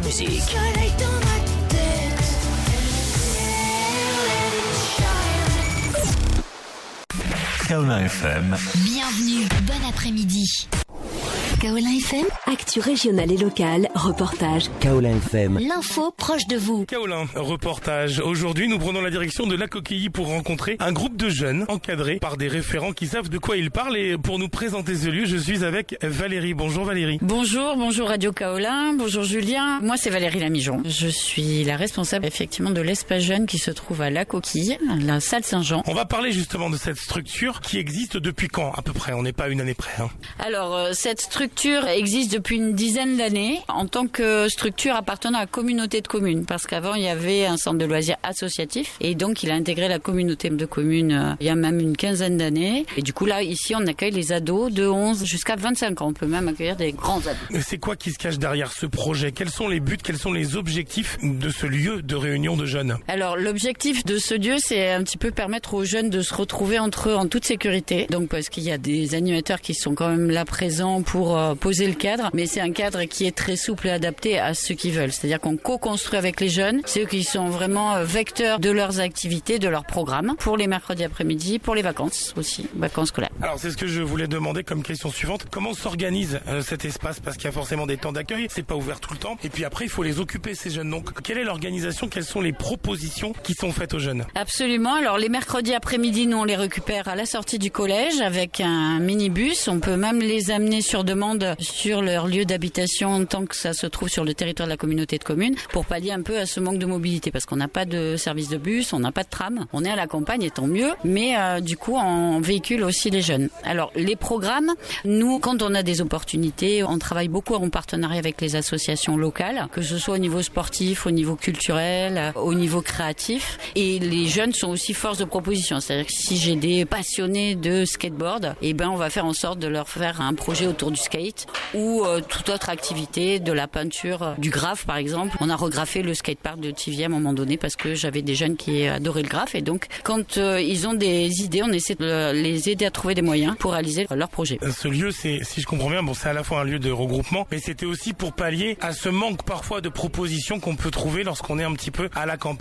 musique. Kaolin FM. Bienvenue, bon après-midi. Kaolin FM, actu régionale et locale, reportage. Kaolin FM. L'info proche de vous. Kaolin, reportage. Aujourd'hui, nous prenons la direction de La Coquille pour rencontrer un groupe de jeunes encadrés par des référents qui savent de quoi ils parlent. Et pour nous présenter ce lieu, je suis avec Valérie. Bonjour Valérie. Bonjour Radio Kaolin. Bonjour Julien. Moi, c'est Valérie Lamijon. Je suis la responsable effectivement de l'espace jeune qui se trouve à La Coquille, la salle Saint-Jean. On va parler justement de cette structure qui existe depuis quand à peu près? On n'est pas une année près. Alors, cette structure existe depuis une dizaine d'années en tant que structure appartenant à la communauté de communes, parce qu'avant il y avait un centre de loisirs associatif et donc il a intégré la communauté de communes il y a même une quinzaine d'années. Et du coup là, ici on accueille les ados de 11 jusqu'à 25 ans. On peut même accueillir des grands ados. C'est quoi qui se cache derrière ce projet? Quels sont les buts, quels sont les objectifs de ce lieu de réunion de jeunes? Alors l'objectif de ce lieu, c'est un petit peu permettre aux jeunes de se retrouver entre eux en toute sécurité. Donc parce qu'il y a des animateurs qui sont quand même là présents pour poser le cadre, mais c'est un cadre qui est très souple et adapté à ceux qui veulent. C'est-à-dire qu'on co-construit avec les jeunes, c'est eux qui sont vraiment vecteurs de leurs activités, de leurs programmes, pour les mercredis après-midi, pour les vacances aussi, vacances scolaires. Alors c'est ce que je voulais demander comme question suivante. Comment s'organise cet espace? Parce qu'il y a forcément des temps d'accueil, c'est pas ouvert tout le temps, et puis après il faut les occuper ces jeunes. Donc quelle est l'organisation? Quelles sont les propositions qui sont faites aux jeunes? Absolument. Alors les mercredis après-midi, nous on les récupère à la sortie du collège avec un minibus. On peut même les amener sur demande sur leur lieu d'habitation tant que ça se trouve sur le territoire de la communauté de communes pour pallier un peu à ce manque de mobilité, parce qu'on n'a pas de service de bus, on n'a pas de tram, on est à la campagne et tant mieux, mais du coup on véhicule aussi les jeunes. Alors les programmes, nous quand on a des opportunités, on travaille beaucoup en partenariat avec les associations locales, que ce soit au niveau sportif, au niveau culturel, au niveau créatif, et les jeunes sont aussi force de proposition. C'est-à-dire que si j'ai des passionnés de skateboard, et ben on va faire en sorte de leur faire un projet autour du skate ou toute autre activité, de la peinture, du graphe par exemple. On a regraffé le skatepark de Tivier à un moment donné parce que j'avais des jeunes qui adoraient le graphe, et donc quand ils ont des idées, on essaie de les aider à trouver des moyens pour réaliser leur projet. Ce lieu, c'est, si je comprends bien, bon, c'est à la fois un lieu de regroupement, mais c'était aussi pour pallier à ce manque parfois de propositions qu'on peut trouver lorsqu'on est un petit peu à la campagne.